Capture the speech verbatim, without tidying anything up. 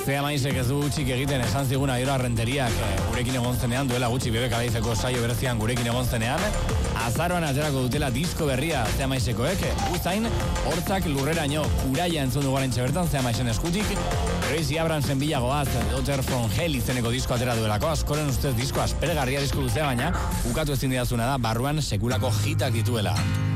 Zea maizek ez du gutxik egiten esan zigun Aiora Renteriak gurekin egon zenean, duela gutxi Bebe Kalaizeko saio berezian gurekin egon zenean. Azaroan aterako dutela disko berria Zea maizekoek, guzain, hortzak lurreraino kuraia entzun dugaren txebertan Zea maizen eskutik. Tracy Abramsen bilagoaz, Daughter from Hell izeneko disko atera duelako, askoren ustez disko aspergarria disko luzea, baina ukatu ezin didazuna da, barruan sekulako hitak dituela.